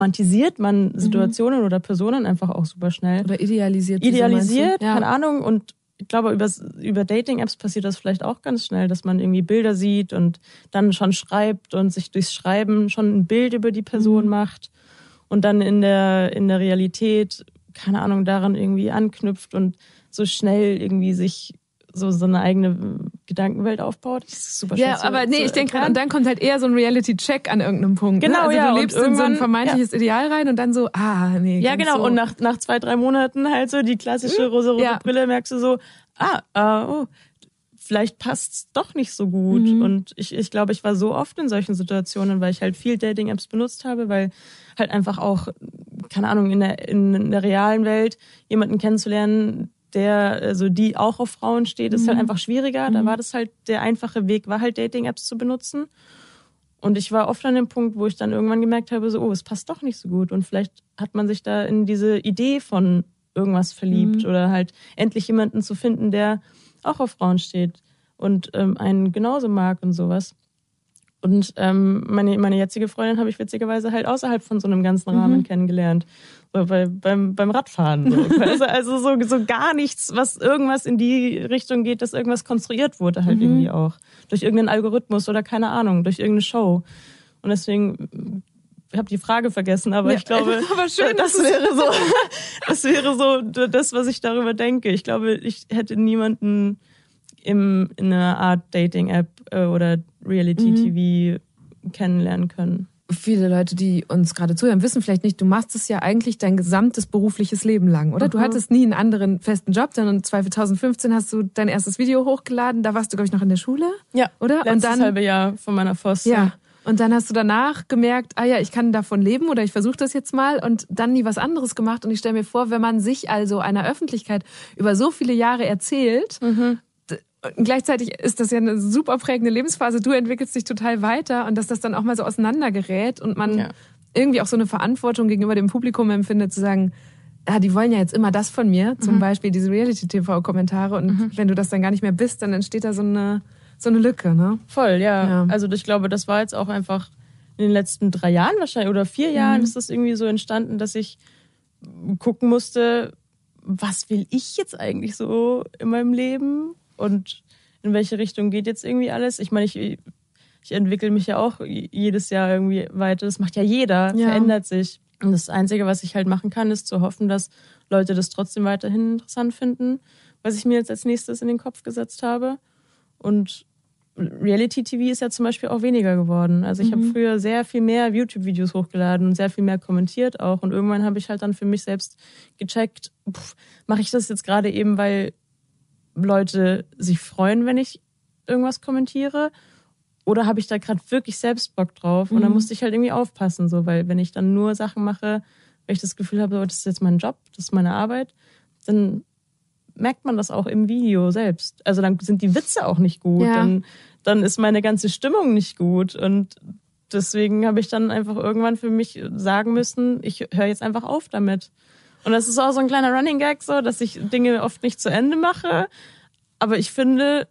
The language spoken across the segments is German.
romantisiert man Situationen oder Personen einfach auch super schnell. Oder idealisiert. Keine Ahnung. Und ich glaube, über Dating-Apps passiert das vielleicht auch ganz schnell, dass man irgendwie Bilder sieht und dann schon schreibt und sich durchs Schreiben schon ein Bild über die Person macht und dann in der Realität, keine Ahnung, daran irgendwie anknüpft und so schnell irgendwie sich so eine eigene Gedankenwelt aufbaut. Das ist super schwer. Ja, aber nee, ich denke, und dann kommt halt eher so ein Reality-Check an irgendeinem Punkt. Genau, ne? Also du lebst in so ein vermeintliches Ideal rein und dann so, nee. Ja, genau. So. Und nach 2-3 Monaten halt so die klassische rosa-rote Brille merkst du so, vielleicht passt's doch nicht so gut. Und ich glaube, ich war so oft in solchen Situationen, weil ich halt viel Dating-Apps benutzt habe, weil halt einfach auch, keine Ahnung, in der realen Welt jemanden kennenzulernen, die auch auf Frauen steht, ist halt einfach schwieriger. Da war das halt, der einfache Weg war halt Dating-Apps zu benutzen. Und ich war oft an dem Punkt, wo ich dann irgendwann gemerkt habe, so, es passt doch nicht so gut. Und vielleicht hat man sich da in diese Idee von irgendwas verliebt oder halt endlich jemanden zu finden, der auch auf Frauen steht und einen genauso mag und sowas. Und meine jetzige Freundin habe ich witzigerweise halt außerhalb von so einem ganzen Rahmen kennengelernt. So beim Radfahren. So. Also so gar nichts, was irgendwas in die Richtung geht, dass irgendwas konstruiert wurde halt irgendwie auch. Durch irgendeinen Algorithmus oder keine Ahnung, durch irgendeine Show. Und deswegen, ich habe die Frage vergessen, aber ich glaube, schön, das wäre so das, was ich darüber denke. Ich glaube, ich hätte niemanden in einer Art Dating-App oder Reality-TV kennenlernen können. Viele Leute, die uns gerade zuhören, wissen vielleicht nicht, du machst es ja eigentlich dein gesamtes berufliches Leben lang, oder? Du hattest nie einen anderen festen Job, sondern 2015 hast du dein erstes Video hochgeladen, da warst du, glaube ich, noch in der Schule. Ja, oder? Letztes halbe Jahr von meiner FOS. Ja. Und dann hast du danach gemerkt, ich kann davon leben oder ich versuche das jetzt mal und dann nie was anderes gemacht. Und ich stelle mir vor, wenn man sich also einer Öffentlichkeit über so viele Jahre erzählt, gleichzeitig ist das ja eine super prägende Lebensphase. Du entwickelst dich total weiter und dass das dann auch mal so auseinandergerät und man irgendwie auch so eine Verantwortung gegenüber dem Publikum empfindet, zu sagen, die wollen ja jetzt immer das von mir, zum Beispiel diese Reality-TV-Kommentare und wenn du das dann gar nicht mehr bist, dann entsteht da so eine Lücke, ne? Voll, ja. Also ich glaube, das war jetzt auch einfach in den letzten 3 Jahren wahrscheinlich oder 4 Jahren ist das irgendwie so entstanden, dass ich gucken musste, was will ich jetzt eigentlich so in meinem Leben? Und in welche Richtung geht jetzt irgendwie alles? Ich meine, ich entwickle mich ja auch jedes Jahr irgendwie weiter. Das macht ja jeder, verändert sich. Und das Einzige, was ich halt machen kann, ist zu hoffen, dass Leute das trotzdem weiterhin interessant finden, was ich mir jetzt als nächstes in den Kopf gesetzt habe. Und Reality-TV ist ja zum Beispiel auch weniger geworden. Also ich habe früher sehr viel mehr YouTube-Videos hochgeladen und sehr viel mehr kommentiert auch. Und irgendwann habe ich halt dann für mich selbst gecheckt, mache ich das jetzt gerade eben, weil Leute sich freuen, wenn ich irgendwas kommentiere? Oder habe ich da gerade wirklich selbst Bock drauf? Und dann musste ich halt irgendwie aufpassen, so, weil wenn ich dann nur Sachen mache, weil ich das Gefühl habe, das ist jetzt mein Job, das ist meine Arbeit, dann merkt man das auch im Video selbst. Also dann sind die Witze auch nicht gut. Ja. Dann ist meine ganze Stimmung nicht gut. Und deswegen habe ich dann einfach irgendwann für mich sagen müssen, ich höre jetzt einfach auf damit. Und das ist auch so ein kleiner Running Gag, so, dass ich Dinge oft nicht zu Ende mache. Aber ich finde,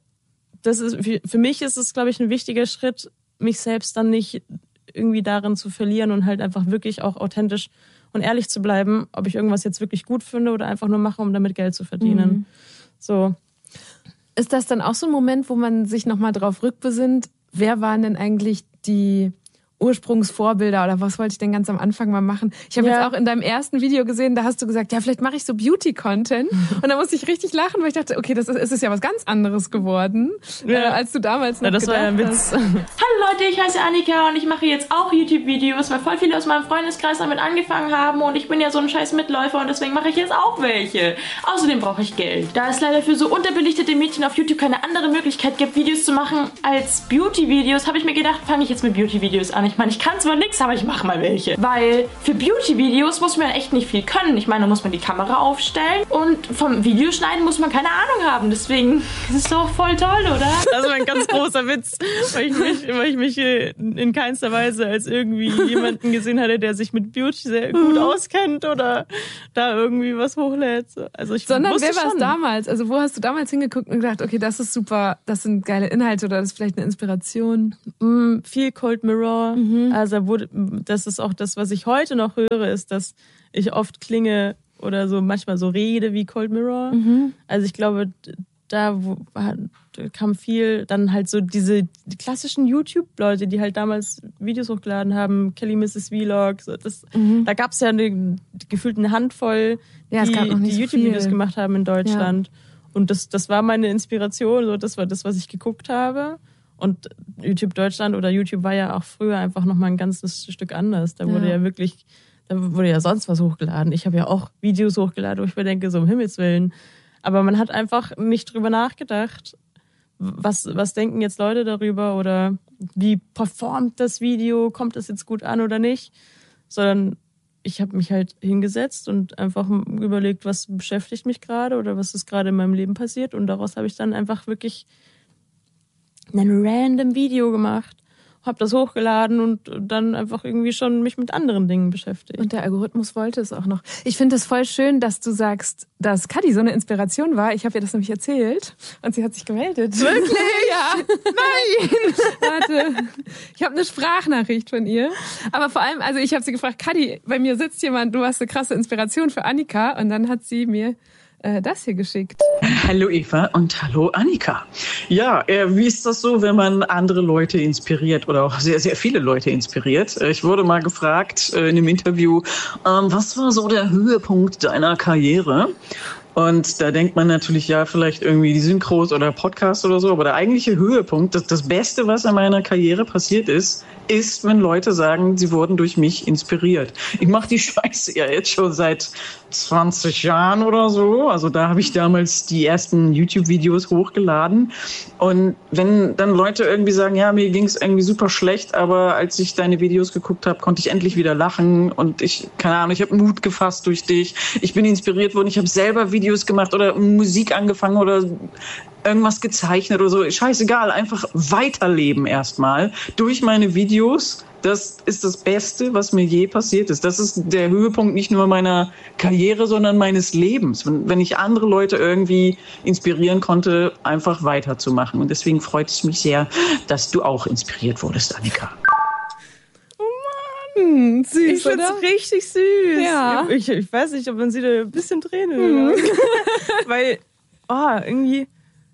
für mich ist es, glaube ich, ein wichtiger Schritt, mich selbst dann nicht irgendwie darin zu verlieren und halt einfach wirklich auch authentisch und ehrlich zu bleiben, ob ich irgendwas jetzt wirklich gut finde oder einfach nur mache, um damit Geld zu verdienen. So. Ist das dann auch so ein Moment, wo man sich nochmal drauf rückbesinnt? Wer waren denn eigentlich die Ursprungsvorbilder oder was wollte ich denn ganz am Anfang mal machen? Ich habe jetzt auch in deinem ersten Video gesehen, da hast du gesagt, vielleicht mache ich so Beauty-Content. Und da musste ich richtig lachen, weil ich dachte, okay, es ist ja was ganz anderes geworden, als du damals noch das war ja ein Witz. Hallo Leute, ich heiße Annika und ich mache jetzt auch YouTube-Videos, weil voll viele aus meinem Freundeskreis damit angefangen haben und ich bin ja so ein scheiß Mitläufer und deswegen mache ich jetzt auch welche. Außerdem brauche ich Geld. Da es leider für so unterbelichtete Mädchen auf YouTube keine andere Möglichkeit gibt, Videos zu machen als Beauty-Videos, habe ich mir gedacht, fange ich jetzt mit Beauty-Videos an. Ich meine, ich kann zwar nichts, aber ich mache mal welche. Weil für Beauty-Videos muss man echt nicht viel können. Ich meine, da muss man die Kamera aufstellen und vom Videoschneiden muss man keine Ahnung haben. Deswegen ist es doch voll toll, oder? Das war ein ganz großer Witz, weil ich mich in keinster Weise als irgendwie jemanden gesehen hatte, der sich mit Beauty sehr gut auskennt oder da irgendwie was hochlädt. Also Sondern wer war es damals? Also wo hast du damals hingeguckt und gedacht, okay, das ist super, das sind geile Inhalte oder das ist vielleicht eine Inspiration? Viel Cold Mirror. Also das ist auch das, was ich heute noch höre, ist, dass ich oft klinge oder so manchmal so rede wie Cold Mirror. Also ich glaube, da kam viel, dann halt so die klassischen YouTube-Leute, die halt damals Videos hochgeladen haben, Kelly Mrs. Vlog, so da gab es ja gefühlt eine Handvoll, die YouTube-Videos gemacht haben in Deutschland. Ja. Und das war meine Inspiration, so das war das, was ich geguckt habe. Und YouTube Deutschland oder YouTube war ja auch früher einfach nochmal ein ganzes Stück anders. Da wurde ja sonst was hochgeladen. Ich habe ja auch Videos hochgeladen, wo ich mir denke, so um Himmels Willen. Aber man hat einfach nicht drüber nachgedacht, was denken jetzt Leute darüber oder wie performt das Video, kommt das jetzt gut an oder nicht. Sondern ich habe mich halt hingesetzt und einfach überlegt, was beschäftigt mich gerade oder was ist gerade in meinem Leben passiert. Und daraus habe ich dann einfach wirklich ein random Video gemacht, habe das hochgeladen und dann einfach irgendwie schon mich mit anderen Dingen beschäftigt. Und der Algorithmus wollte es auch noch. Ich finde es voll schön, dass du sagst, dass Kadi so eine Inspiration war. Ich habe ihr das nämlich erzählt und sie hat sich gemeldet. Wirklich? Ja. Nein! Warte. Ich habe eine Sprachnachricht von ihr. Aber vor allem, also ich habe sie gefragt, Kadi, bei mir sitzt jemand, du hast eine krasse Inspiration für Annika. Und dann hat sie mir das hier geschickt. Hallo Eva und hallo Annika. Ja, wie ist das so, wenn man andere Leute inspiriert oder auch sehr, sehr viele Leute inspiriert? Ich wurde mal gefragt in einem Interview, was war so der Höhepunkt deiner Karriere? Und da denkt man natürlich, ja, vielleicht irgendwie die Synchros oder Podcasts oder so, aber der eigentliche Höhepunkt, das Beste, was in meiner Karriere passiert ist, wenn Leute sagen, sie wurden durch mich inspiriert. Ich mache die Scheiße ja jetzt schon seit 20 Jahren oder so. Also da habe ich damals die ersten YouTube-Videos hochgeladen. Und wenn dann Leute irgendwie sagen, ja, mir ging es irgendwie super schlecht, aber als ich deine Videos geguckt habe, konnte ich endlich wieder lachen und ich habe Mut gefasst durch dich. Ich bin inspiriert worden, ich habe selber Videos gemacht oder Musik angefangen oder irgendwas gezeichnet oder so. Scheißegal, einfach weiterleben erstmal durch meine Videos. Das ist das Beste, was mir je passiert ist. Das ist der Höhepunkt nicht nur meiner Karriere, sondern meines Lebens. Wenn ich andere Leute irgendwie inspirieren konnte, einfach weiterzumachen. Und deswegen freut es mich sehr, dass du auch inspiriert wurdest, Annika. Süß, ich finde es richtig süß. Ja. Ich weiß nicht, ob man sieht ein bisschen Tränen. Weil, irgendwie,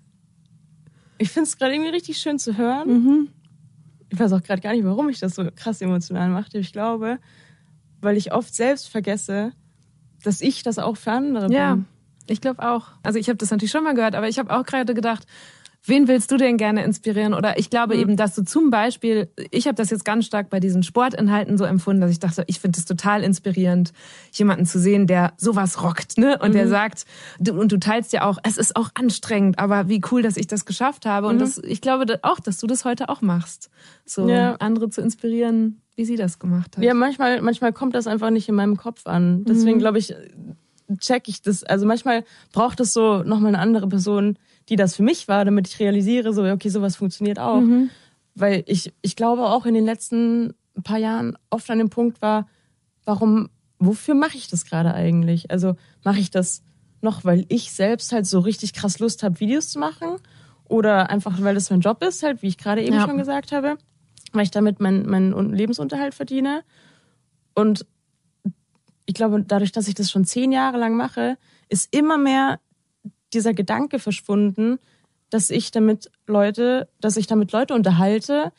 ich finde es gerade irgendwie richtig schön zu hören. Ich weiß auch gerade gar nicht, warum ich das so krass emotional mache. Ich glaube, weil ich oft selbst vergesse, dass ich das auch für andere bin. Ja, ich glaube auch. Also ich habe das natürlich schon mal gehört, aber ich habe auch gerade gedacht, wen willst du denn gerne inspirieren? Oder ich glaube eben, dass du zum Beispiel, ich habe das jetzt ganz stark bei diesen Sportinhalten so empfunden, dass ich dachte, ich finde es total inspirierend, jemanden zu sehen, der sowas rockt, ne? Und der sagt, und du teilst ja auch, es ist auch anstrengend, aber wie cool, dass ich das geschafft habe. Und ich glaube auch, dass du das heute auch machst. So andere zu inspirieren, wie sie das gemacht hat. Ja, manchmal kommt das einfach nicht in meinem Kopf an. Deswegen glaube ich, check ich das. Also manchmal braucht es so nochmal eine andere Person, die das für mich war, damit ich realisiere, so, okay, sowas funktioniert auch. Weil ich glaube auch in den letzten paar Jahren oft an dem Punkt war, wofür mache ich das gerade eigentlich? Also mache ich das noch, weil ich selbst halt so richtig krass Lust habe, Videos zu machen? Oder einfach, weil das mein Job ist, halt, wie ich gerade eben schon gesagt habe, weil ich damit meinen Lebensunterhalt verdiene. Und ich glaube, dadurch, dass ich das schon 10 Jahre lang mache, ist immer mehr dieser Gedanke verschwunden, dass ich damit Leute unterhalte,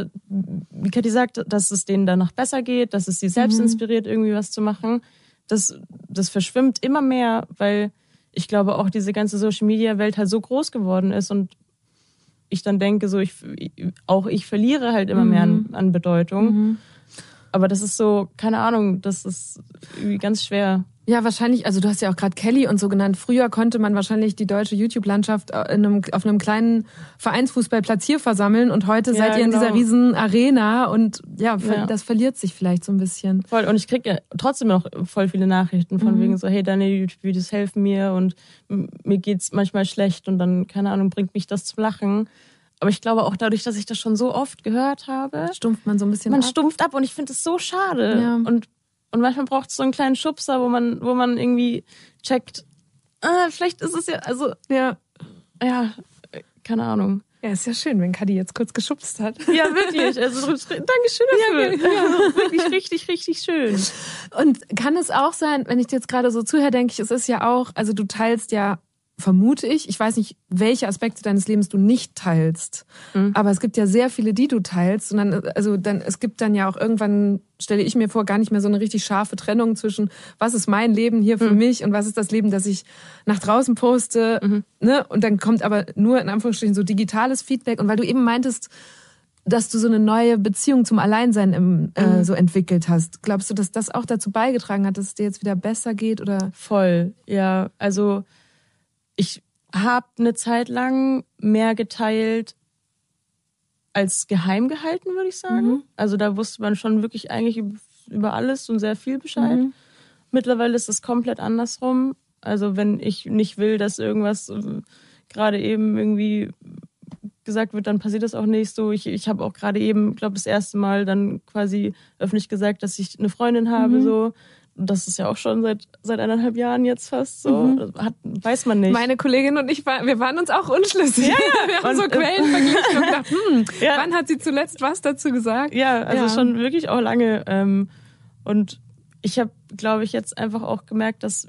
wie Kathi sagt, dass es denen danach besser geht, dass es sie selbst inspiriert, irgendwie was zu machen. Das verschwimmt immer mehr, weil ich glaube auch diese ganze Social-Media-Welt halt so groß geworden ist und ich dann denke, so ich verliere halt immer mehr an Bedeutung. Aber das ist so, keine Ahnung, das ist irgendwie ganz schwer. Ja, wahrscheinlich, also du hast ja auch gerade Kelly und so genannt. Früher konnte man wahrscheinlich die deutsche YouTube-Landschaft auf einem kleinen Vereinsfußballplatz hier versammeln und heute seid ihr in dieser riesen Arena und das verliert sich vielleicht so ein bisschen. Voll, und ich kriege ja trotzdem noch voll viele Nachrichten von wegen so, hey, deine YouTube-Videos helfen mir und mir geht's manchmal schlecht und dann, keine Ahnung, bringt mich das zum Lachen. Aber ich glaube auch dadurch, dass ich das schon so oft gehört habe, stumpft man so ein bisschen ab. Man stumpft ab und ich finde es so schade. Ja. Und manchmal braucht es so einen kleinen Schubser, wo man irgendwie checkt, vielleicht ist es ja, also, ja, keine Ahnung. Ja, ist ja schön, wenn Kadi jetzt kurz geschubst hat. Ja, wirklich. Also Dankeschön dafür. Ja, wirklich richtig, richtig schön. Und kann es auch sein, wenn ich dir jetzt gerade so zuhöre, denke ich, es ist ja auch, also du teilst ja, vermute ich weiß nicht, welche Aspekte deines Lebens du nicht teilst, aber es gibt ja sehr viele, die du teilst und es gibt dann ja auch irgendwann, stelle ich mir vor, gar nicht mehr so eine richtig scharfe Trennung zwischen, was ist mein Leben hier für mich und was ist das Leben, das ich nach draußen poste, ne? Und dann kommt aber nur in Anführungsstrichen so digitales Feedback und weil du eben meintest, dass du so eine neue Beziehung zum Alleinsein so entwickelt hast. Glaubst du, dass das auch dazu beigetragen hat, dass es dir jetzt wieder besser geht oder? Voll, ja. Also ich habe eine Zeit lang mehr geteilt als geheim gehalten, würde ich sagen. Also da wusste man schon wirklich eigentlich über alles und sehr viel Bescheid. Mittlerweile ist es komplett andersrum. Also wenn ich nicht will, dass irgendwas gerade eben irgendwie gesagt wird, dann passiert das auch nicht so. Ich habe auch gerade eben, glaube das erste Mal dann quasi öffentlich gesagt, dass ich eine Freundin habe, so. Das ist ja auch schon seit 1,5 Jahren jetzt fast so. Weiß man nicht. Meine Kollegin und ich, wir waren uns auch unschlüssig. Ja. Wir haben so Quellen verglichen und gedacht, wann hat sie zuletzt was dazu gesagt? Ja, also schon wirklich auch lange. Und ich habe, glaube ich, jetzt einfach auch gemerkt, dass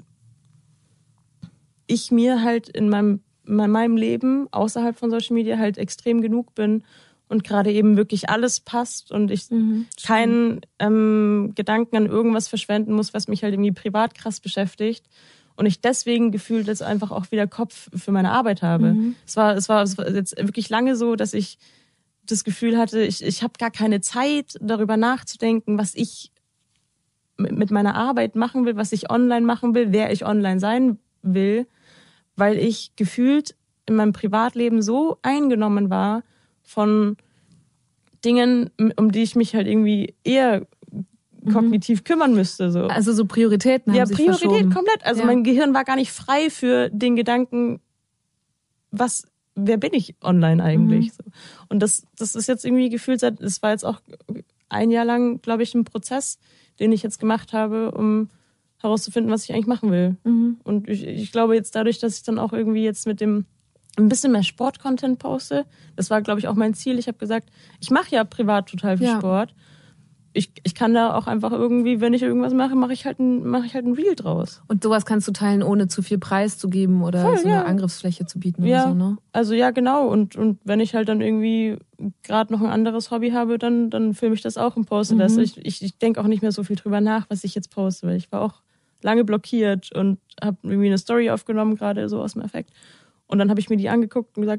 ich mir halt in meinem Leben außerhalb von Social Media halt extrem genug bin und gerade eben wirklich alles passt und ich keinen Gedanken an irgendwas verschwenden muss, was mich halt irgendwie privat krass beschäftigt und ich deswegen gefühlt jetzt einfach auch wieder Kopf für meine Arbeit habe. Es war jetzt wirklich lange so, dass ich das Gefühl hatte, ich habe gar keine Zeit, darüber nachzudenken, was ich mit meiner Arbeit machen will, was ich online machen will, wer ich online sein will, weil ich gefühlt in meinem Privatleben so eingenommen war von Dingen, um die ich mich halt irgendwie eher kognitiv kümmern müsste. So. Also so Prioritäten haben sich verschoben. Ja, Priorität komplett. Also mein Gehirn war gar nicht frei für den Gedanken, wer bin ich online eigentlich? So. Und das ist jetzt irgendwie gefühlt, das war jetzt auch 1 Jahr lang, glaube ich, ein Prozess, den ich jetzt gemacht habe, um herauszufinden, was ich eigentlich machen will. Und ich glaube jetzt dadurch, dass ich dann auch irgendwie jetzt mit dem ein bisschen mehr Sport-Content poste. Das war, glaube ich, auch mein Ziel. Ich habe gesagt, ich mache ja privat total viel Sport. Ich kann da auch einfach irgendwie, wenn ich irgendwas mache, mache ich halt ein Reel draus. Und sowas kannst du teilen, ohne zu viel Preis zu geben oder voll, so eine Angriffsfläche zu bieten oder so, ne? Also ja, genau. Und wenn ich halt dann irgendwie gerade noch ein anderes Hobby habe, dann filme ich das auch und poste das. Ich denke auch nicht mehr so viel drüber nach, was ich jetzt poste, weil ich war auch lange blockiert und habe irgendwie eine Story aufgenommen, gerade so aus dem Affekt. Und dann habe ich mir die angeguckt und gesagt,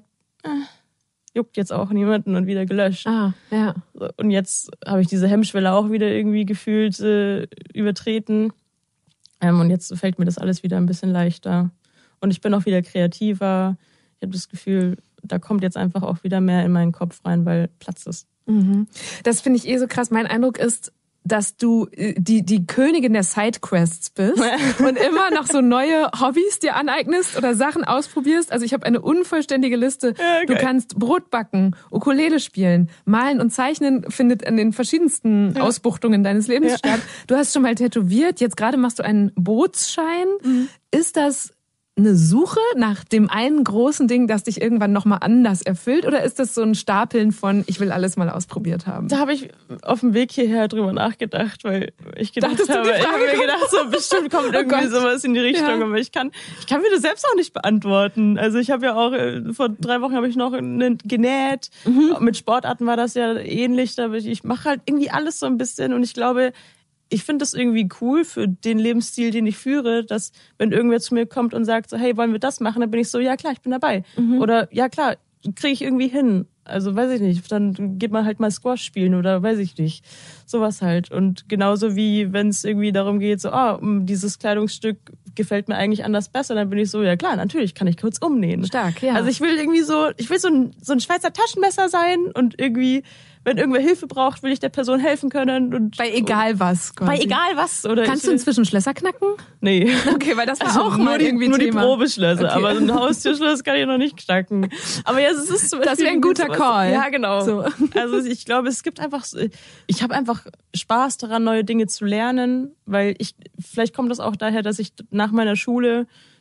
juckt jetzt auch niemanden und wieder gelöscht. Und jetzt habe ich diese Hemmschwelle auch wieder irgendwie gefühlt übertreten. Und jetzt fällt mir das alles wieder ein bisschen leichter. Und ich bin auch wieder kreativer. Ich habe das Gefühl, da kommt jetzt einfach auch wieder mehr in meinen Kopf rein, weil Platz ist. Das finde ich so krass. Mein Eindruck ist, dass du die Königin der Sidequests bist und immer noch so neue Hobbys dir aneignest oder Sachen ausprobierst. Also ich habe eine unvollständige Liste. Ja, du kannst Brot backen, Ukulele spielen, malen und zeichnen findet in den verschiedensten Ausbuchtungen deines Lebens statt. Du hast schon mal tätowiert, jetzt gerade machst du einen Bootsschein. Ist das eine Suche nach dem einen großen Ding, das dich irgendwann nochmal anders erfüllt? Oder ist das so ein Stapeln von, ich will alles mal ausprobiert haben? Da habe ich auf dem Weg hierher drüber nachgedacht, weil ich gedacht habe, so bestimmt kommt irgendwie sowas in die Richtung, aber ich kann mir das selbst auch nicht beantworten. Also ich habe ja auch, vor 3 Wochen habe ich noch genäht. Mit Sportarten war das ja ähnlich, aber ich mache halt irgendwie alles so ein bisschen und ich glaube, ich finde das irgendwie cool für den Lebensstil, den ich führe, dass wenn irgendwer zu mir kommt und sagt so, hey, wollen wir das machen? Dann bin ich so, ja klar, ich bin dabei. Oder ja klar, kriege ich irgendwie hin. Also weiß ich nicht, dann geht man halt mal Squash spielen oder weiß ich nicht. Sowas halt. Und genauso wie wenn es irgendwie darum geht, so, dieses Kleidungsstück gefällt mir eigentlich anders besser, dann bin ich so, ja klar, natürlich kann ich kurz umnähen. Stark, ja. Also ich will so ein Schweizer Taschenmesser sein und irgendwie, wenn irgendwer Hilfe braucht, will ich der Person helfen können. Und bei egal was quasi. Bei egal was. Oder kannst du inzwischen Schlösser knacken? Nee. Okay, weil das war auch mal irgendwie nur Thema. Die Probeschlösser, okay. Aber so ein Haustürschloss kann ich noch nicht knacken. Aber ja, es ist zum Beispiel, das wäre ein guter Call. Ja, genau. So. Also ich glaube, es gibt einfach, ich habe einfach Spaß daran, neue Dinge zu lernen, weil vielleicht kommt das auch daher, dass ich nach meiner Schule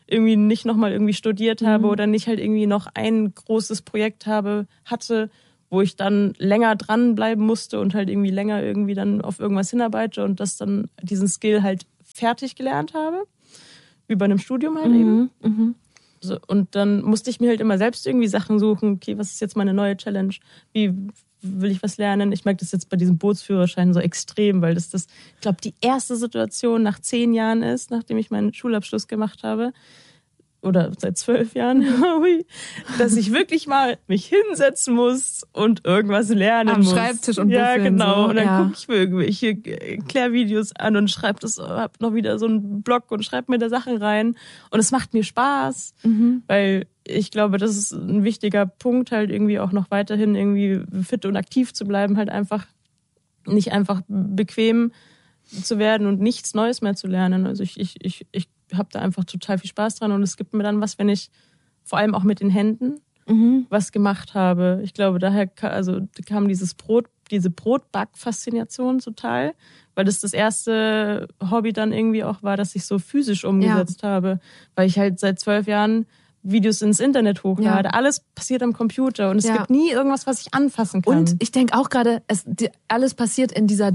irgendwie nicht nochmal irgendwie studiert habe oder nicht halt irgendwie noch ein großes Projekt hatte, wo ich dann länger dranbleiben musste und halt irgendwie länger irgendwie dann auf irgendwas hinarbeite und das dann diesen Skill halt fertig gelernt habe. Wie bei einem Studium halt eben. So, und dann musste ich mir halt immer selbst irgendwie Sachen suchen. Okay, was ist jetzt meine neue Challenge? Wie will ich was lernen? Ich merke das jetzt bei diesem Bootsführerschein so extrem, weil das ich glaube, die erste Situation nach 10 Jahren ist, nachdem ich meinen Schulabschluss gemacht habe, oder seit 12 Jahren, dass ich wirklich mal mich hinsetzen muss und irgendwas lernen muss. Am Schreibtisch und ja, genau. So. Und dann gucke ich mir irgendwelche Klärvideos an und schreibe das, hab noch wieder so einen Blog und schreibe mir da Sachen rein. Und es macht mir Spaß, weil ich glaube, das ist ein wichtiger Punkt, halt irgendwie auch noch weiterhin irgendwie fit und aktiv zu bleiben, halt einfach nicht einfach bequem zu werden und nichts Neues mehr zu lernen. Also ich habe da einfach total viel Spaß dran und es gibt mir dann was, wenn ich vor allem auch mit den Händen was gemacht habe. Ich glaube, daher kam diese Brotback-Faszination total, weil das erste Hobby dann irgendwie auch war, dass ich so physisch umgesetzt habe, weil ich halt seit 12 Jahren Videos ins Internet hochlade. Ja. Alles passiert am Computer und es gibt nie irgendwas, was ich anfassen kann. Und ich denke auch gerade, alles passiert in dieser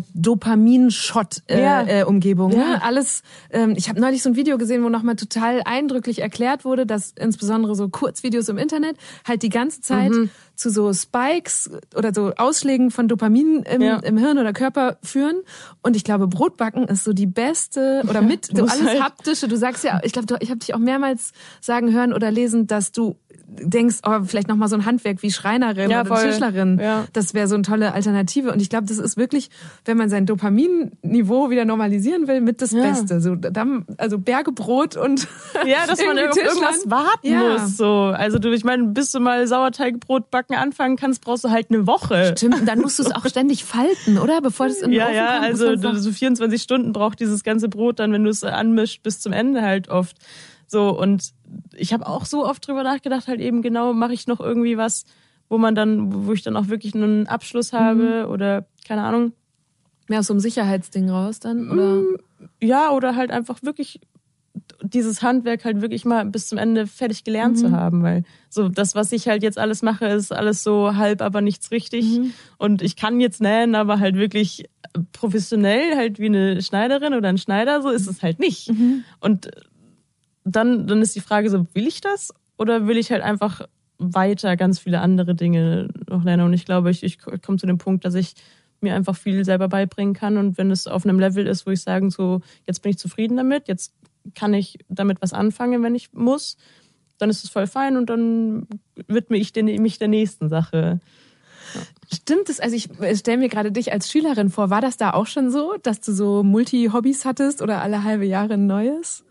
Dopamin-Shot-Umgebung. Ne? Alles. Ich habe neulich so ein Video gesehen, wo nochmal total eindrücklich erklärt wurde, dass insbesondere so Kurzvideos im Internet halt die ganze Zeit zu so Spikes oder so Ausschlägen von Dopamin im Hirn oder Körper führen. Und ich glaube, Brotbacken ist so die beste oder mit so alles halt Haptische. Du sagst ja, ich glaube, ich habe dich auch mehrmals sagen hören oder lesen, dass du denkst, vielleicht nochmal so ein Handwerk wie Schreinerin oder Tischlerin. Ja. Das wäre so eine tolle Alternative. Und ich glaube, das ist wirklich, wenn man sein Dopaminniveau wieder normalisieren will, mit das Beste. So, also Berge Brot und dass man auf irgendwas warten muss. So. Also ich meine, bis du mal Sauerteigbrot backen anfangen kannst, brauchst du halt eine Woche. Stimmt, dann musst du es auch ständig falten, oder? Bevor das in den Ofen kommt. Also so 24 Stunden braucht dieses ganze Brot dann, wenn du es anmischst, bis zum Ende halt oft. So, und ich habe auch so oft drüber nachgedacht, halt eben genau, mache ich noch irgendwie was, wo ich dann auch wirklich einen Abschluss habe oder keine Ahnung. Mehr aus so einem Sicherheitsding raus dann, oder? Ja, oder halt einfach wirklich dieses Handwerk halt wirklich mal bis zum Ende fertig gelernt zu haben, weil so das, was ich halt jetzt alles mache, ist alles so halb, aber nichts richtig. Und ich kann jetzt nähen, aber halt wirklich professionell, halt wie eine Schneiderin oder ein Schneider, so ist es halt nicht. Und dann ist die Frage so, will ich das oder will ich halt einfach weiter ganz viele andere Dinge noch lernen? Und ich glaube, ich komme zu dem Punkt, dass ich mir einfach viel selber beibringen kann und wenn es auf einem Level ist, wo ich sage, so jetzt bin ich zufrieden damit, jetzt kann ich damit was anfangen, wenn ich muss, dann ist es voll fein und dann widme ich mich der nächsten Sache. Ja. Stimmt es? Also ich stelle mir gerade dich als Schülerin vor. War das da auch schon so, dass du so Multi-Hobbys hattest oder alle halbe Jahre ein neues?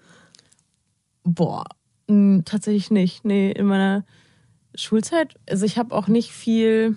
Boah, tatsächlich nicht. Nee, in meiner Schulzeit, also ich habe auch nicht viel.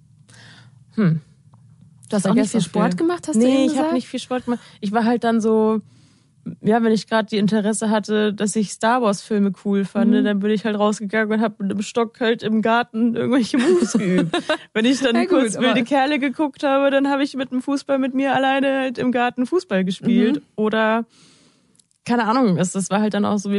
Du hast auch nicht viel Sport gemacht, hast du eben gesagt? Nee, ich habe nicht viel Sport gemacht. Ich war halt dann so, wenn ich gerade die Interesse hatte, dass ich Star Wars Filme cool fand, dann bin ich halt rausgegangen und habe mit einem Stock halt im Garten irgendwelche Moves geübt. Wenn ich dann kurz wilde Kerle geguckt habe, dann habe ich mit dem Fußball mit mir alleine halt im Garten Fußball gespielt. Oder keine Ahnung, das war halt dann auch so,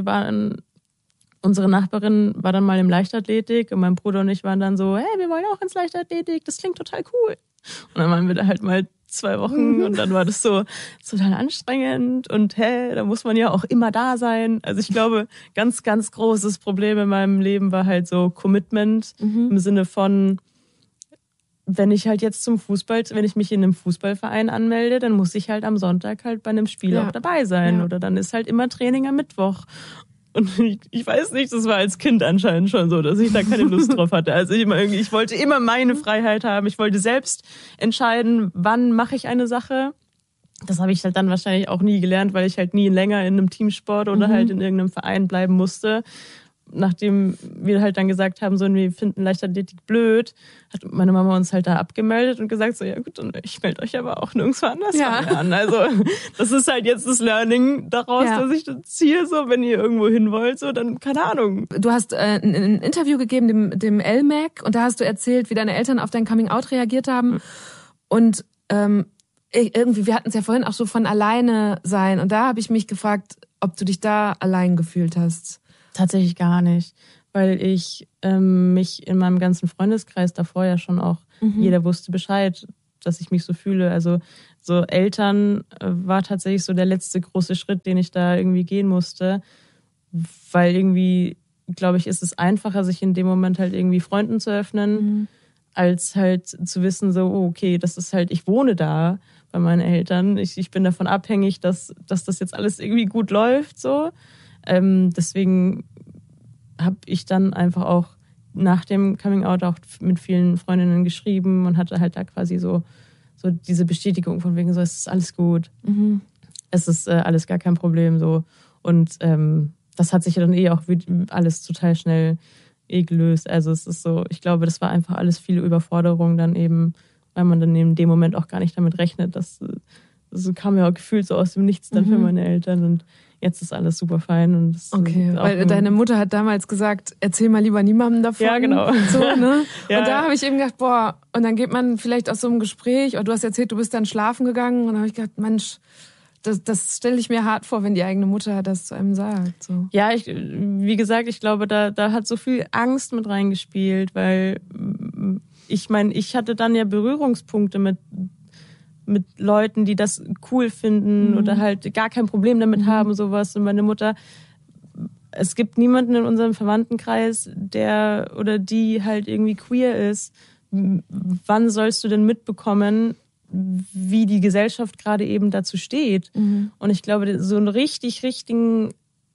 unsere Nachbarin war dann mal im Leichtathletik und mein Bruder und ich waren dann so, hey, wir wollen auch ins Leichtathletik, das klingt total cool. Und dann waren wir da halt mal 2 Wochen und dann war das so total anstrengend und da muss man ja auch immer da sein. Also ich glaube, ganz, ganz großes Problem in meinem Leben war halt so Commitment im Sinne von, wenn ich halt jetzt wenn ich mich in einem Fußballverein anmelde, dann muss ich halt am Sonntag halt bei einem Spiel auch dabei sein. Oder dann ist halt immer Training am Mittwoch. Und ich weiß nicht, das war als Kind anscheinend schon so, dass ich da keine Lust drauf hatte. Also ich wollte immer meine Freiheit haben. Ich wollte selbst entscheiden, wann mache ich eine Sache. Das habe ich halt dann wahrscheinlich auch nie gelernt, weil ich halt nie länger in einem Teamsport oder halt in irgendeinem Verein bleiben musste. Nachdem wir halt dann gesagt haben, so, wir finden Leichtathletik blöd, hat meine Mama uns halt da abgemeldet und gesagt, so, ja gut, und ich melde euch aber auch nirgendwo anders an. Also das ist halt jetzt das Learning daraus, dass ich das ziehe, so, wenn ihr irgendwo hin wollt, so, dann keine Ahnung. Du hast ein Interview gegeben, dem LMAC, und da hast du erzählt, wie deine Eltern auf dein Coming-out reagiert haben. Und irgendwie, wir hatten es ja vorhin auch so von alleine sein, und da habe ich mich gefragt, ob du dich da allein gefühlt hast. Tatsächlich gar nicht, weil ich mich in meinem ganzen Freundeskreis davor ja schon auch, jeder wusste Bescheid, dass ich mich so fühle. Also so Eltern war tatsächlich so der letzte große Schritt, den ich da irgendwie gehen musste, weil irgendwie, glaube ich, ist es einfacher, sich in dem Moment halt irgendwie Freunden zu öffnen, als halt zu wissen, so, oh, okay, das ist halt, ich wohne da bei meinen Eltern. Ich bin davon abhängig, dass das jetzt alles irgendwie gut läuft, so. Deswegen habe ich dann einfach auch nach dem Coming-out auch mit vielen Freundinnen geschrieben und hatte halt da quasi so diese Bestätigung von wegen so, es ist alles gut. Es ist alles gar kein Problem, so. Und das hat sich dann auch alles total schnell gelöst. Also es ist so, ich glaube, das war einfach alles viele Überforderung dann eben, weil man dann in dem Moment auch gar nicht damit rechnet. Das kam ja auch gefühlt so aus dem Nichts dann für meine Eltern und jetzt ist alles super fein. Und okay, weil deine Mutter hat damals gesagt, erzähl mal lieber niemandem davon. Ja, genau. So, ne? Ja. Und da habe ich eben gedacht, boah, und dann geht man vielleicht aus so einem Gespräch, oder du hast erzählt, du bist dann schlafen gegangen und dann habe ich gedacht, Mensch, das stelle ich mir hart vor, wenn die eigene Mutter das zu einem sagt. So. Ja, wie gesagt, ich glaube, da hat so viel Angst mit reingespielt, weil ich meine, ich hatte dann ja Berührungspunkte mit Leuten, die das cool finden oder halt gar kein Problem damit haben, sowas. Und meine Mutter, es gibt niemanden in unserem Verwandtenkreis, der oder die halt irgendwie queer ist. Wann sollst du denn mitbekommen, wie die Gesellschaft gerade eben dazu steht? Und ich glaube, so einen richtigen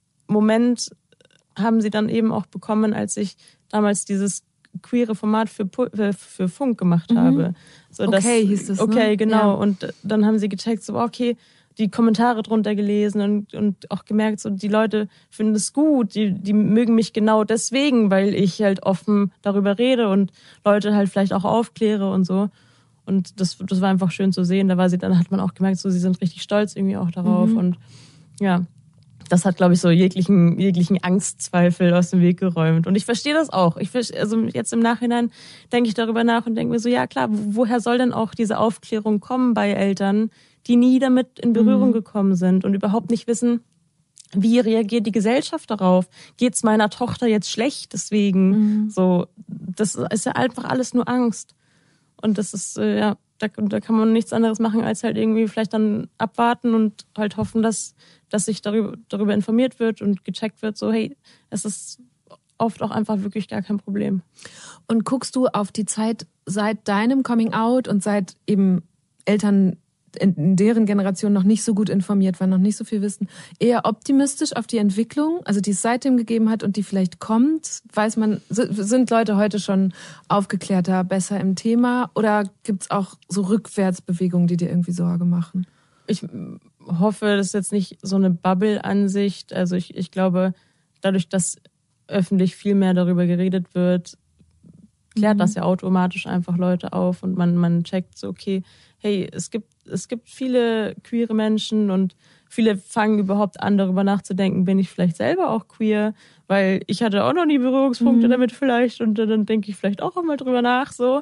Moment haben sie dann eben auch bekommen, als ich damals dieses queere Format für Funk gemacht habe. So, okay, hieß das, okay, ne? genau. Ja. Und dann haben sie gecheckt, so okay, die Kommentare drunter gelesen und auch gemerkt, so die Leute finden es gut, die mögen mich genau deswegen, weil ich halt offen darüber rede und Leute halt vielleicht auch aufkläre und so. Und das war einfach schön zu sehen. Dann hat man auch gemerkt, so sie sind richtig stolz irgendwie auch darauf und ja. Das hat, glaube ich, so jeglichen Angstzweifel aus dem Weg geräumt. Und ich verstehe das auch. Also jetzt im Nachhinein denke ich darüber nach und denke mir so, ja klar, woher soll denn auch diese Aufklärung kommen bei Eltern, die nie damit in Berührung gekommen sind und überhaupt nicht wissen, wie reagiert die Gesellschaft darauf? Geht's meiner Tochter jetzt schlecht deswegen? So, das ist ja einfach alles nur Angst. Und das ist, ja, da kann man nichts anderes machen, als halt irgendwie vielleicht dann abwarten und halt hoffen, dass sich darüber informiert wird und gecheckt wird, so hey, es ist oft auch einfach wirklich gar kein Problem. Und guckst du auf die Zeit seit deinem Coming-out und seit eben Eltern in deren Generation noch nicht so gut informiert waren, noch nicht so viel wissen, eher optimistisch auf die Entwicklung, also die es seitdem gegeben hat und die vielleicht kommt? Weiß man, sind Leute heute schon aufgeklärter, besser im Thema oder gibt's auch so Rückwärtsbewegungen, die dir irgendwie Sorge machen? Ich hoffe, das ist jetzt nicht so eine Bubble-Ansicht. Also ich glaube, dadurch, dass öffentlich viel mehr darüber geredet wird, klärt das ja automatisch einfach Leute auf und man checkt so, okay, hey, es gibt viele queere Menschen und viele fangen überhaupt an, darüber nachzudenken, bin ich vielleicht selber auch queer, weil ich hatte auch noch nie Berührungspunkte damit vielleicht und dann denke ich vielleicht auch mal drüber nach, so.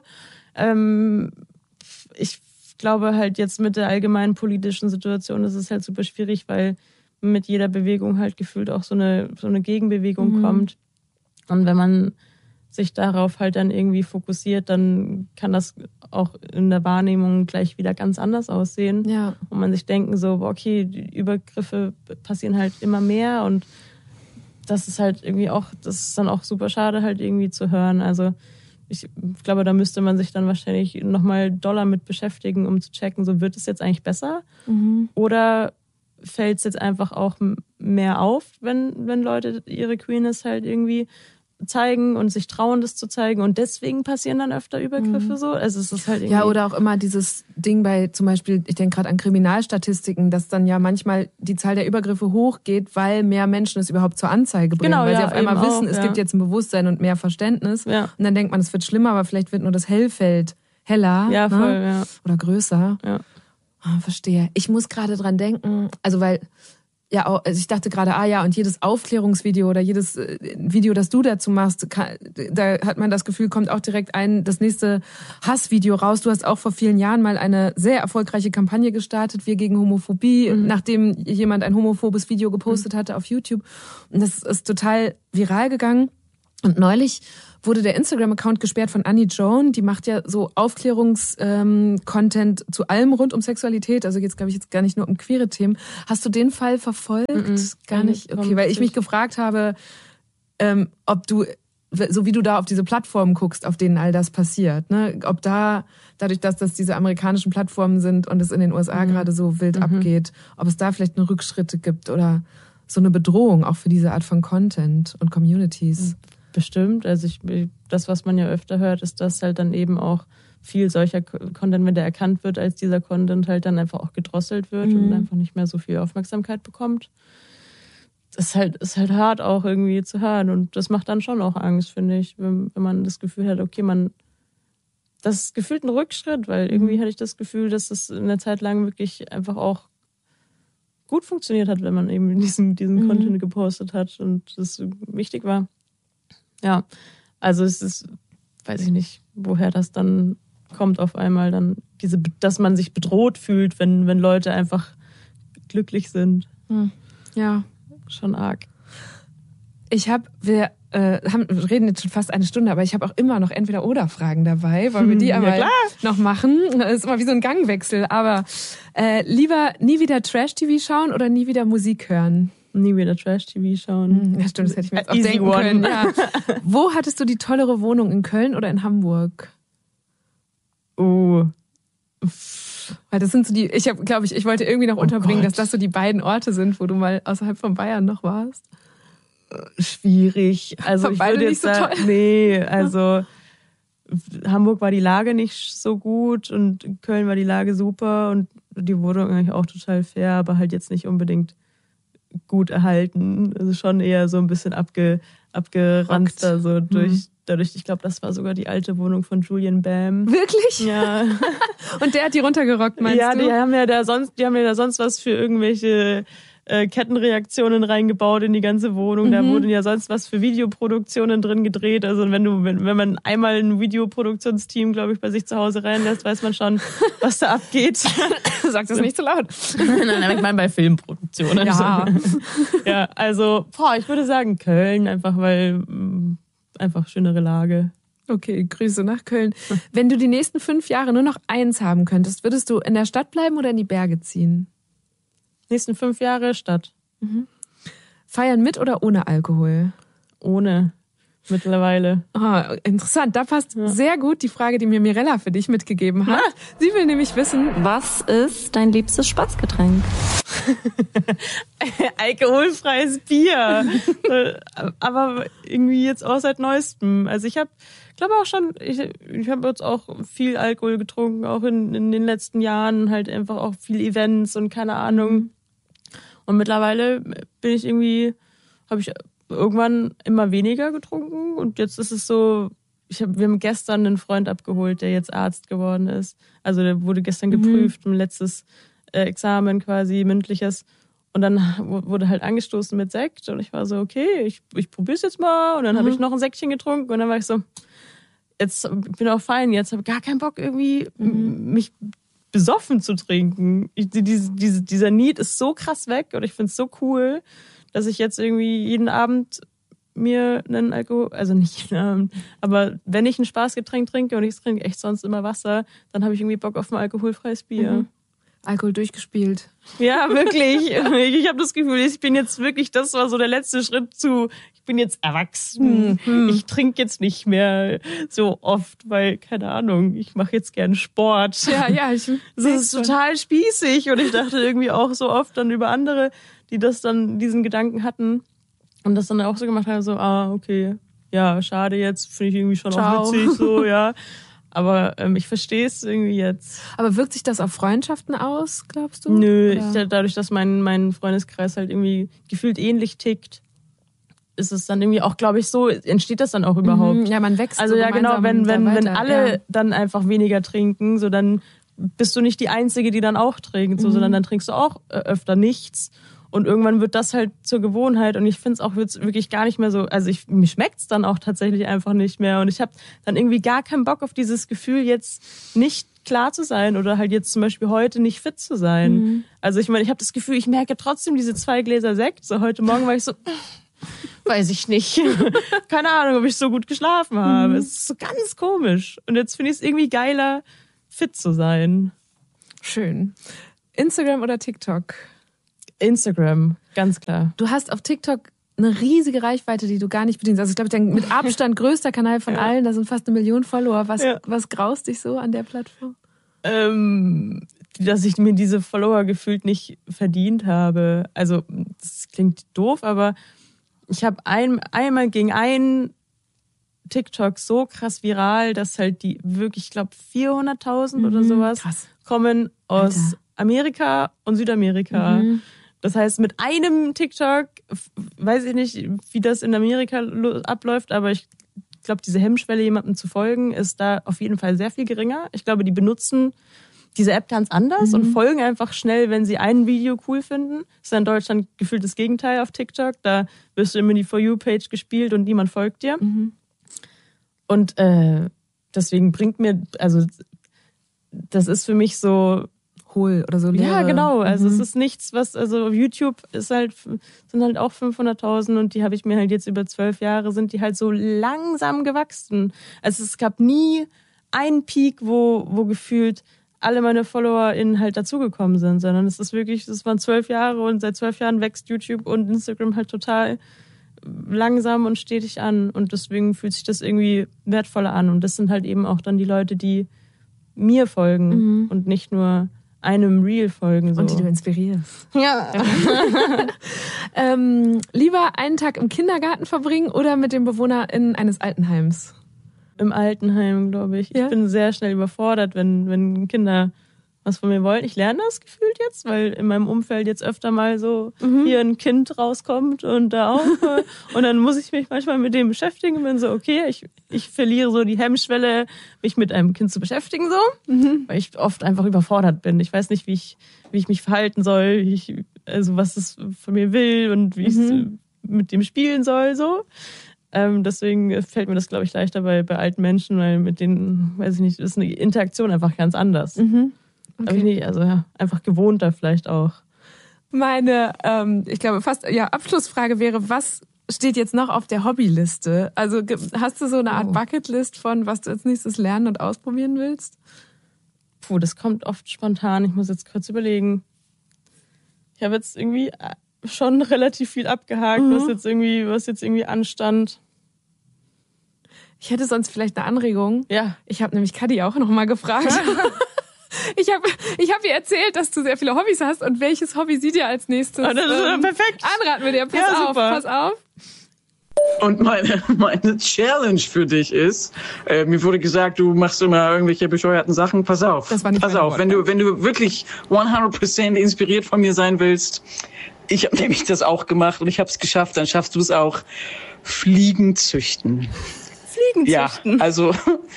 Ich glaube halt jetzt mit der allgemeinen politischen Situation ist es halt super schwierig, weil mit jeder Bewegung halt gefühlt auch so eine Gegenbewegung kommt. Und wenn man sich darauf halt dann irgendwie fokussiert, dann kann das auch in der Wahrnehmung gleich wieder ganz anders aussehen. Ja. Und man sich denken so, okay, die Übergriffe passieren halt immer mehr und das ist halt irgendwie auch, das ist dann auch super schade halt irgendwie zu hören. Also ich glaube, da müsste man sich dann wahrscheinlich nochmal doller mit beschäftigen, um zu checken, so wird es jetzt eigentlich besser? Oder fällt es jetzt einfach auch mehr auf, wenn Leute ihre Queerness halt irgendwie zeigen und sich trauen, das zu zeigen und deswegen passieren dann öfter Übergriffe so. Also es ist halt irgendwie ja, oder auch immer dieses Ding bei zum Beispiel, ich denke gerade an Kriminalstatistiken, dass dann ja manchmal die Zahl der Übergriffe hochgeht, weil mehr Menschen es überhaupt zur Anzeige bringen, weil sie auf einmal wissen, es gibt jetzt ein Bewusstsein und mehr Verständnis und dann denkt man, es wird schlimmer, aber vielleicht wird nur das Hellfeld heller voll, oder größer. Ja. Verstehe. Ich muss gerade dran denken, also weil ja, also ich dachte gerade, und jedes Aufklärungsvideo oder jedes Video, das du dazu machst, da hat man das Gefühl, kommt auch direkt das nächste Hassvideo raus. Du hast auch vor vielen Jahren mal eine sehr erfolgreiche Kampagne gestartet, Wir gegen Homophobie, nachdem jemand ein homophobes Video gepostet hatte auf YouTube. Und das ist total viral gegangen. Und neulich wurde der Instagram-Account gesperrt von Annie Joan. Die macht ja so Aufklärungs-Content zu allem rund um Sexualität. Also jetzt glaube ich gar nicht nur um queere Themen. Hast du den Fall verfolgt? Gar nicht? Okay, weil ich mich gefragt habe, ob du, so wie du da auf diese Plattformen guckst, auf denen all das passiert, ne? Ob dadurch, dass das diese amerikanischen Plattformen sind und es in den USA gerade so wild abgeht, ob es da vielleicht eine Rückschritte gibt oder so eine Bedrohung auch für diese Art von Content und Communities. Bestimmt. Also das, was man ja öfter hört, ist, dass halt dann eben auch viel solcher Content, wenn der erkannt wird, als dieser Content halt dann einfach auch gedrosselt wird und einfach nicht mehr so viel Aufmerksamkeit bekommt. Das ist halt hart auch irgendwie zu hören und das macht dann schon auch Angst, finde ich, wenn man das Gefühl hat, okay, das ist gefühlt ein Rückschritt, weil irgendwie hatte ich das Gefühl, dass es in der Zeit lang wirklich einfach auch gut funktioniert hat, wenn man eben diesen Content gepostet hat und das wichtig war. Ja, also es ist, weiß ich nicht, woher das dann kommt auf einmal, dann dass man sich bedroht fühlt, wenn Leute einfach glücklich sind. Ja. Schon arg. Wir reden jetzt schon fast eine Stunde, aber ich habe auch immer noch Entweder-Oder-Fragen dabei. Wollen wir die einmal noch machen? Das ist immer wie so ein Gangwechsel. Aber lieber nie wieder Trash-TV schauen oder nie wieder Musik hören? Nie wieder Trash-TV schauen. Ja, stimmt, das hätte ich mir jetzt auch denken können. Ja. Wo hattest du die tollere Wohnung, in Köln oder in Hamburg? Oh. Weil das sind so ich wollte irgendwie noch unterbringen, dass das so die beiden Orte sind, wo du mal außerhalb von Bayern noch warst. Schwierig. Also ich würde jetzt sagen, nee, also Hamburg war die Lage nicht so gut und in Köln war die Lage super und die Wohnung eigentlich auch total fair, aber halt jetzt nicht unbedingt gut erhalten. Also schon eher so ein bisschen abgeranzter, so dadurch, ich glaube, das war sogar die alte Wohnung von Julian Bam. Wirklich? Ja. Und der hat die runtergerockt, meinst du? Ja, die haben ja da sonst was für irgendwelche Kettenreaktionen reingebaut in die ganze Wohnung. Da wurden ja sonst was für Videoproduktionen drin gedreht. Also wenn man einmal ein Videoproduktionsteam, glaube ich, bei sich zu Hause reinlässt, weiß man schon, was da abgeht. Sag das nicht so laut. Nein, ich meine bei Filmproduktionen. Ja. Ja, also ich würde sagen Köln, einfach weil einfach schönere Lage. Okay, Grüße nach Köln. Wenn du die nächsten 5 Jahre nur noch eins haben könntest, würdest du in der Stadt bleiben oder in die Berge ziehen? Nächsten 5 Jahre Stadt. Feiern mit oder ohne Alkohol? Ohne. Mittlerweile. Interessant. Da passt sehr gut die Frage, die mir Mirella für dich mitgegeben hat. Sie will nämlich wissen, was ist dein liebstes Spaßgetränk? Alkoholfreies Bier. Aber irgendwie jetzt auch seit Neuestem. Also ich glaube auch schon, ich habe jetzt auch viel Alkohol getrunken, auch in den letzten Jahren, halt einfach auch viel Events und keine Ahnung. Und mittlerweile habe ich irgendwann immer weniger getrunken und jetzt ist es so, wir haben gestern einen Freund abgeholt, der jetzt Arzt geworden ist. Also der wurde gestern geprüft, ein letztes Examen quasi, mündliches. Und dann wurde halt angestoßen mit Sekt und ich war so, okay, ich probier's jetzt mal. Und dann habe ich noch ein Säckchen getrunken und dann war ich so, jetzt bin ich auch fein, jetzt habe ich gar keinen Bock irgendwie mich besoffen zu trinken. Dieser Need ist so krass weg und ich find's so cool, dass ich jetzt irgendwie jeden Abend mir einen Alkohol, also nicht jeden Abend, aber wenn ich ein Spaßgetränk trinke und ich trinke echt sonst immer Wasser, dann habe ich irgendwie Bock auf ein alkoholfreies Bier. Alkohol durchgespielt. Ja, wirklich. Ich habe das Gefühl, ich bin jetzt wirklich, das war so der letzte Schritt ich bin jetzt erwachsen. Ich trinke jetzt nicht mehr so oft, weil, keine Ahnung, ich mache jetzt gern Sport. Ja. Das ist total spießig und ich dachte irgendwie auch so oft dann über andere, die diesen Gedanken hatten und das dann auch so gemacht haben, so, okay, ja, schade jetzt, finde ich irgendwie schon auch witzig, so, ja. Aber ich verstehe es irgendwie jetzt. Aber wirkt sich das auf Freundschaften aus, glaubst du? Nö, dadurch, dass mein Freundeskreis halt irgendwie gefühlt ähnlich tickt, ist es dann irgendwie auch, glaube ich, so, entsteht das dann auch überhaupt. Ja, man wächst also so ja, genau, wenn alle ja. dann einfach weniger trinken, so dann bist du nicht die Einzige, die dann auch trinkt, so, sondern dann trinkst du auch öfter nichts. Und irgendwann wird das halt zur Gewohnheit und ich finde es auch wirklich gar nicht mehr so, also mir schmeckt's dann auch tatsächlich einfach nicht mehr und ich habe dann irgendwie gar keinen Bock auf dieses Gefühl, jetzt nicht klar zu sein oder halt jetzt zum Beispiel heute nicht fit zu sein. Also ich meine, ich habe das Gefühl, ich merke trotzdem diese 2 Gläser Sekt. So heute Morgen war ich so, weiß ich nicht. Keine Ahnung, ob ich so gut geschlafen habe. Es ist so ganz komisch. Und jetzt finde ich es irgendwie geiler, fit zu sein. Schön. Instagram oder TikTok? Instagram, ganz klar. Du hast auf TikTok eine riesige Reichweite, die du gar nicht bedienst. Also ich glaube, dein mit Abstand größter Kanal von allen, da sind fast 1 Million Follower. Was graust dich so an der Plattform? Dass ich mir diese Follower gefühlt nicht verdient habe. Also das klingt doof, aber ich habe einmal gegen einen TikTok so krass viral, dass halt die wirklich, ich glaube 400.000 oder sowas kommen aus Amerika und Südamerika. Das heißt, mit einem TikTok, weiß ich nicht, wie das in Amerika abläuft, aber ich glaube, diese Hemmschwelle, jemandem zu folgen, ist da auf jeden Fall sehr viel geringer. Ich glaube, die benutzen diese App ganz anders und folgen einfach schnell, wenn sie ein Video cool finden. Das ist in Deutschland gefühlt das Gegenteil auf TikTok. Da wirst du immer in die For You-Page gespielt und niemand folgt dir. Und deswegen bringt mir, also das ist für mich so hohl oder so leere. Ja, genau. Also es ist nichts, was, also auf YouTube sind halt auch 500.000 und die habe ich mir halt jetzt über 12 Jahre, sind die halt so langsam gewachsen. Also es gab nie einen Peak, wo gefühlt alle meine FollowerInnen halt dazugekommen sind, sondern es ist wirklich, das waren 12 Jahre und seit 12 Jahren wächst YouTube und Instagram halt total langsam und stetig an und deswegen fühlt sich das irgendwie wertvoller an und das sind halt eben auch dann die Leute, die mir folgen und nicht nur einem Reel folgen. So. Und die du inspirierst. Ja. Lieber einen Tag im Kindergarten verbringen oder mit den BewohnerInnen eines Altenheims? Im Altenheim, glaube ich. Ja? Ich bin sehr schnell überfordert, wenn Kinder was von mir wollen. Ich lerne das gefühlt jetzt, weil in meinem Umfeld jetzt öfter mal so hier ein Kind rauskommt und da auch. Und dann muss ich mich manchmal mit dem beschäftigen und bin so, okay, ich verliere so die Hemmschwelle, mich mit einem Kind zu beschäftigen, so, weil ich oft einfach überfordert bin. Ich weiß nicht, wie ich mich verhalten soll, also was es von mir will und wie ich mit dem spielen soll, so. Deswegen fällt mir das, glaube ich, leichter bei alten Menschen, weil mit denen, weiß ich nicht, ist eine Interaktion einfach ganz anders. Okay. Aber ich nicht, also ja, einfach gewohnter vielleicht auch. Meine, ich glaube fast, Abschlussfrage wäre, was steht jetzt noch auf der Hobbyliste? Also hast du so eine Art Bucketlist von, was du als nächstes lernen und ausprobieren willst? Puh, das kommt oft spontan. Ich muss jetzt kurz überlegen. Ich habe jetzt irgendwie schon relativ viel abgehakt, was jetzt irgendwie anstand. Ich hätte sonst vielleicht eine Anregung. Ja. Ich habe nämlich Kadi auch noch mal gefragt. Ich hab ihr erzählt, dass du sehr viele Hobbys hast und welches Hobby sie dir als nächstes das ist perfekt. anraten wir dir. Pass auf. Und meine Challenge für dich ist, mir wurde gesagt, du machst immer irgendwelche bescheuerten Sachen. Pass auf. Das war nicht Pass auf, wenn du wirklich 100% inspiriert von mir sein willst, ich habe nämlich das auch gemacht und ich habe es geschafft, dann schaffst du es auch. Fliegen züchten. Ja, also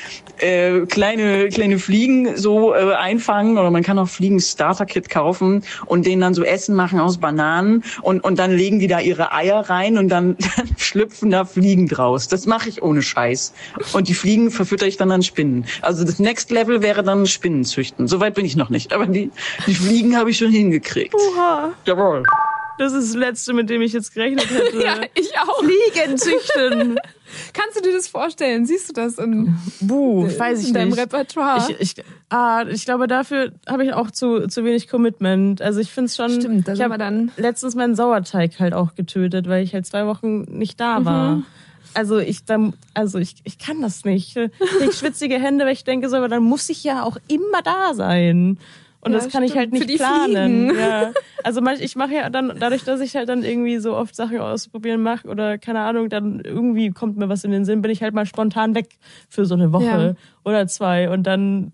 kleine Fliegen so einfangen oder man kann auch Fliegen-Starter-Kit kaufen und denen dann so Essen machen aus Bananen und dann legen die da ihre Eier rein und dann schlüpfen da Fliegen draus. Das mache ich ohne Scheiß. Und die Fliegen verfütter ich dann an Spinnen. Also das Next Level wäre dann Spinnen züchten. Soweit bin ich noch nicht, aber die Fliegen habe ich schon hingekriegt. Oha. Jawohl. Das ist das Letzte, mit dem ich jetzt gerechnet hätte. Ja, ich auch. Fliegen züchten. Kannst du dir das vorstellen? Siehst du das in deinem Repertoire? Ich glaube, dafür habe ich auch zu wenig Commitment. Also ich finde es schon. Stimmt, ich habe dann letztens meinen Sauerteig halt auch getötet, weil ich halt 2 Wochen nicht da war. Also ich kann das nicht. Ich krieg schwitzige Hände, weil ich denke so, aber dann muss ich ja auch immer da sein. Und das kann ich halt nicht planen. Ja. Also ich mache ja dann, dadurch, dass ich halt dann irgendwie so oft Sachen ausprobieren mache oder keine Ahnung, dann irgendwie kommt mir was in den Sinn, bin ich halt mal spontan weg für so eine Woche oder 2 und dann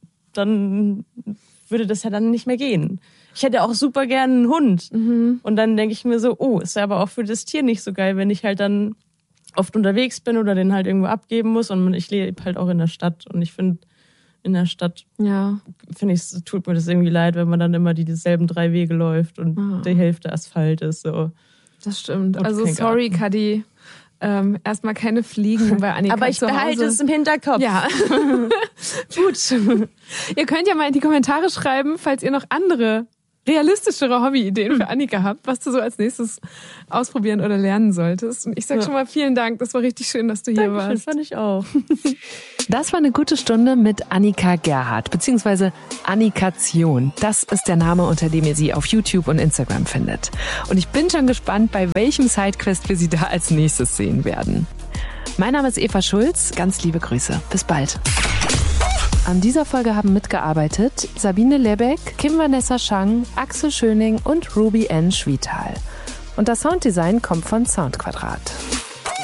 würde das ja dann nicht mehr gehen. Ich hätte auch super gerne einen Hund. Und dann denke ich mir so, ist ja aber auch für das Tier nicht so geil, wenn ich halt dann oft unterwegs bin oder den halt irgendwo abgeben muss und ich lebe halt auch in der Stadt und ich finde, in der Stadt. Ja. Finde ich, tut mir das irgendwie leid, wenn man dann immer dieselben 3 Wege läuft und die Hälfte Asphalt ist. So. Das stimmt. Und Also kein sorry, Garten. Kadi. Erstmal keine Fliegen bei Annika Aber ich zu Hause. behalte es im Hinterkopf. Ja. Gut. Ihr könnt ja mal in die Kommentare schreiben, falls ihr noch andere realistischere Hobbyideen für Annika habt, was du so als nächstes ausprobieren oder lernen solltest. Und ich sag schon mal vielen Dank. Das war richtig schön, dass du hier Dankeschön, warst. fand ich auch. Das war eine gute Stunde mit Annika Gerhardt, beziehungsweise Annikation. Das ist der Name, unter dem ihr sie auf YouTube und Instagram findet. Und ich bin schon gespannt, bei welchem Sidequest wir sie da als nächstes sehen werden. Mein Name ist Eva Schulz. Ganz liebe Grüße. Bis bald. An dieser Folge haben mitgearbeitet Sabine Lebeck, Kim Vanessa Schang, Axel Schöning und Ruby N. Schwietal. Und das Sounddesign kommt von Soundquadrat.